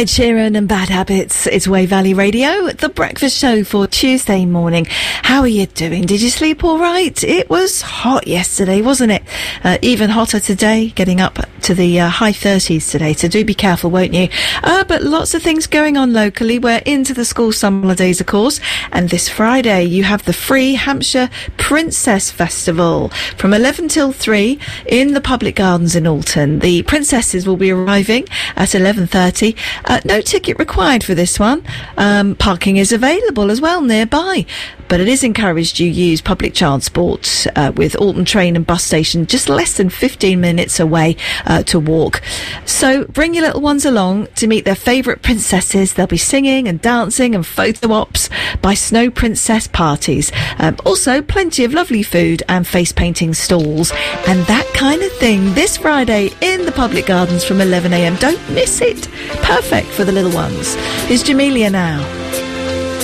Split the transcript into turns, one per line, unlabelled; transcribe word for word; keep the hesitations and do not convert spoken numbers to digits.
Ed Sheeran and Bad Habits. It's Way Valley Radio, the breakfast show for Tuesday morning. How are you doing? Did you sleep all right? It was hot yesterday, wasn't it? Uh, even hotter today, getting up to the uh, high thirties today, so do be careful, won't you? Uh, but lots of things going on locally. We're into the school summer holidays, of course, and this Friday you have the free Hampshire Princess Festival from eleven till three in the public gardens in Alton. The princesses will be arriving at eleven thirty. Uh, no ticket required for this one. Um, parking is available as well nearby, but it is encouraged you use public transport, uh, with Alton train and bus station just less than fifteen minutes away uh, to walk. So bring your little ones along to meet their favourite princesses. They'll be singing and dancing and photo ops by Snow Princess parties. Um, also, plenty of lovely food and face painting stalls and that kind of thing this Friday in the public gardens from eleven a m. Don't miss it. Perfect for the little ones. Here's Jamelia now.